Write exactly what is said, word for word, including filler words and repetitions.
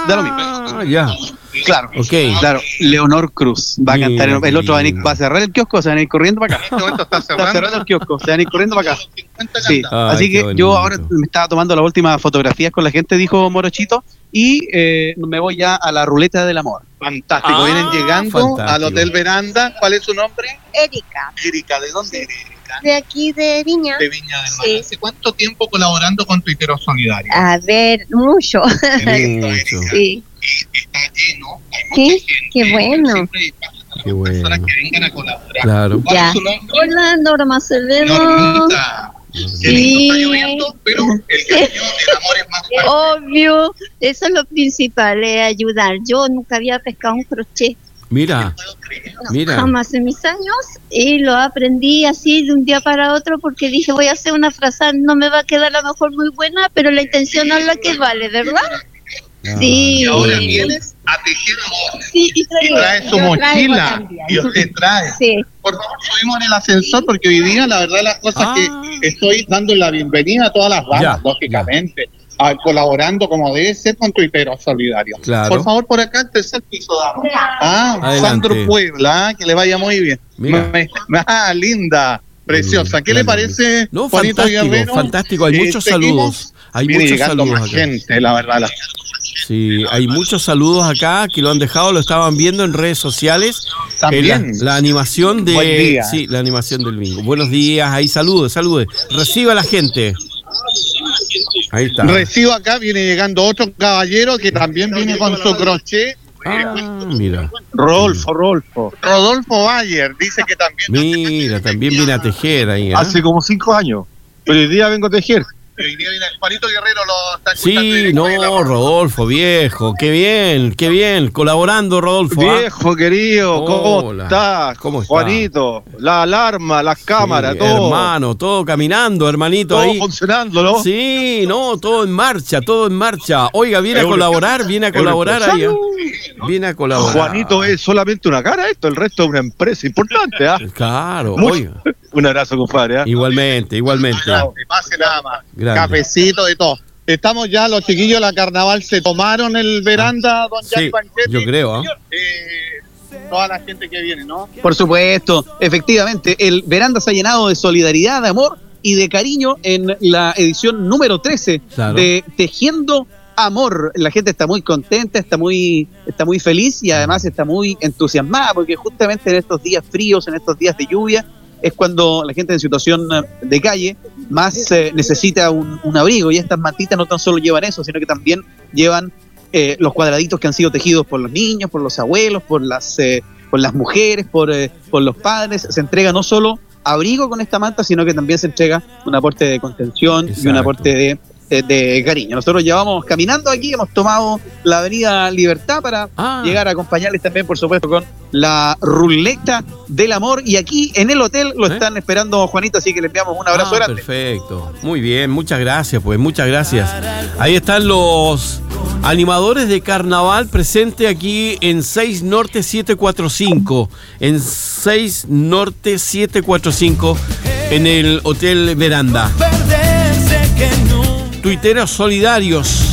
da lo mismo. Ah, ya. Claro, Ok. claro. Leonor Cruz va a Mira, cantar. El, el otro va a, venir- lindo. va a cerrar el kiosco, se van a ir corriendo para acá. En este momento está Está cerrando. cerrando el kiosco, se van a ir corriendo para acá. cincuenta Sí, cantados. Ay, así qué que bonito. yo ahora me estaba tomando las últimas fotografías con la gente, dijo Morochito, y eh, me voy ya a la ruleta del amor. Fantástico. Ah, Vienen llegando fantástico. al Hotel Veranda. ¿Cuál es su nombre? Erika, Erika. ¿De dónde eres, Erika? de aquí de Viña. De Viña del Mar. Sí. ¿Hace cuánto tiempo colaborando con Tuiteros Solidarios? A ver, mucho. Mucho. Sí, Y está lleno. Hay mucha Sí, gente. qué bueno. Siempre hay Qué bueno. personas que vengan a colaborar. Claro. ¿Cuál Ya. es su nombre? Hola, Norma Acevedo. Normita. Qué lindo, está lloviendo, pero el cariño del amor es más fuerte. Obvio, eso es lo principal, es ayudar. Yo nunca había pescado un crochet, Mira, no, mira. jamás en mis años, y lo aprendí así de un día para otro porque dije, voy a hacer una frazada, no me va a quedar a lo mejor muy buena, pero la intención es la que vale, ¿verdad? Ah, Sí. Y ahora Sí. vienes a tejer amor. Sí, y Y trae su yo traigo mochila. también. Y usted trae. Sí, Por favor, subimos en el ascensor porque hoy día, la verdad, las cosas Ah. que estoy dando la bienvenida a todas las ramas, Ya, lógicamente, a- colaborando como debe ser con Tuiteros Solidarios. Claro. Por favor, por acá, el tercer piso, damos. Ah, Adelante. Sandro Puebla, ah, que le vaya muy bien. Mira. Me- ah, linda, preciosa. ¿Qué le Claro. parece, No, Juanito fantástico, Guerrero? fantástico. Hay Eh, muchos seguimos. saludos. Hay Viene muchos llegando saludos más acá. gente, la verdad. la- Sí, hay muchos saludos acá que lo han dejado, lo estaban viendo en redes sociales. También. Eh, la, la animación de. Buen día. Sí, la animación del bingo. Buenos días, ahí saludos, saludos. Reciba a la gente. Ahí está. Recibo acá, viene llegando otro caballero que también viene con su crochet. Ah, mira. Rodolfo, Rodolfo. Rodolfo Bayer dice que también. Mira, también viene a tejer ahí. ¿eh? Hace como cinco años. Pero hoy día vengo a tejer. Hoy día viene Juanito Guerrero, lo está escuchando. Sí, directo de la no, voz. Rodolfo, viejo, qué bien, qué bien, colaborando, Rodolfo. ¿ah? Viejo querido, ¿cómo Hola. estás? ¿Cómo está? Juanito, la alarma, las cámaras, Sí, todo. hermano, todo caminando, hermanito, todo ahí. funcionando, ¿no? Sí, no, todo en marcha, todo en marcha. Oiga, viene a Es un- colaborar, viene a es un colaborar ahí. ¿eh? empresario. Viene a colaborar. Juanito es solamente una cara esto, el resto es una empresa importante, ¿ah? Claro, Mucho- oiga. Un abrazo, compadre, ¿ah? Igualmente, igualmente. Grande, pase nada más. Grande. Cafecito y todo. Estamos ya, los chiquillos de la carnaval se tomaron el veranda, don Sí, Gianni Panchetti. yo creo, ¿ah? Eh, toda la gente que viene, ¿no? Por supuesto, efectivamente, el veranda se ha llenado de solidaridad, de amor y de cariño en la edición número trece Claro. de Tejiendo Amor. La gente está muy contenta, está muy, está muy feliz y además está muy entusiasmada porque justamente en estos días fríos, en estos días de lluvia, es cuando la gente en situación de calle más eh, necesita un, un abrigo, y estas mantitas no tan solo llevan eso, sino que también llevan eh, los cuadraditos que han sido tejidos por los niños, por los abuelos, por las, eh, por las mujeres, por, eh, por los padres. Se entrega no solo abrigo con esta manta, sino que también se entrega un aporte de contención y un Exacto. aporte de, de, de cariño. Nosotros llevamos caminando aquí, hemos tomado la avenida Libertad para Ah. llegar a acompañarles también, por supuesto, con la ruleta del amor. Y aquí en el hotel lo ¿Eh? están esperando, Juanito, así que le enviamos un abrazo Ah, grande. perfecto. Muy bien, muchas gracias, pues, muchas gracias. Ahí están los animadores de carnaval presentes aquí en seis Norte setecientos cuarenta y cinco. En seis Norte setecientos cuarenta y cinco, en el Hotel Veranda. Tuiteros solidarios.